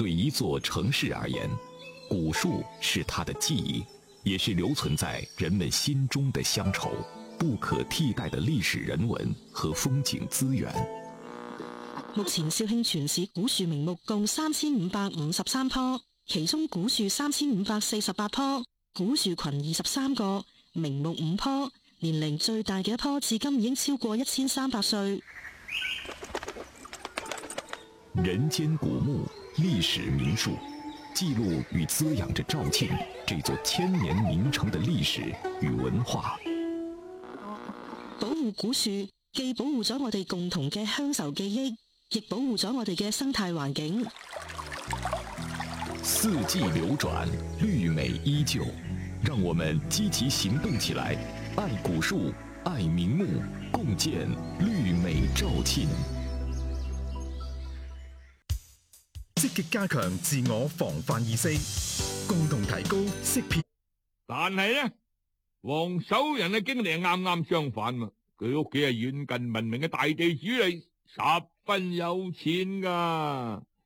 对一座城市而言，古树是它的记忆，也是留存在人们心中的乡愁，不可替代的历史人文和風景資源。 目前肇慶全市古樹名木共3553棵，其中古樹3548棵，古樹群23個，名木5棵，年齡最大嘅一棵至今已經超過1300歲。 人間古木，歷史名樹，記錄與滋養着肇慶這座千年名城的歷史與文化。 保護古樹，既保護咗我哋共同嘅鄉愁記憶，亦保護咗我哋嘅生態環境。 四季流轉，綠美依舊，讓我們積極行動起來，愛古樹，愛名木，共建綠美肇慶。 積極加強自我防範意識，共同提高識別。 但係呢，黃守仁嘅經歷係啱啱相反嘛，佢屋企係遠近聞名嘅大地主嚟，十分有錢噶。